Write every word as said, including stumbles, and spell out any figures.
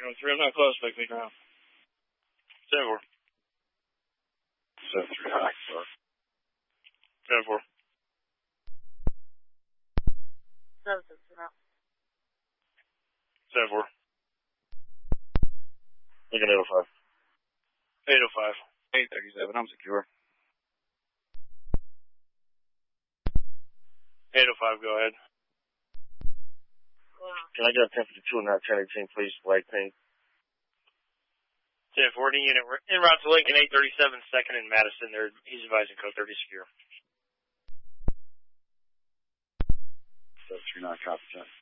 zero three, I'm not close, make me ground. seven four. seven three, high, sir. seven four. seven six, now. seven four. Lincoln eight oh five. eight oh five. eight thirty-seven, I'm secure. eight oh five, go ahead. Wow. Can I get a ten fifty-two and not ten eighteen, please, light pink? ten forty, unit en route to Lincoln eight thirty-seven, second in Madison. There, he's advising code thirty secure. seven three nine, copy, ten.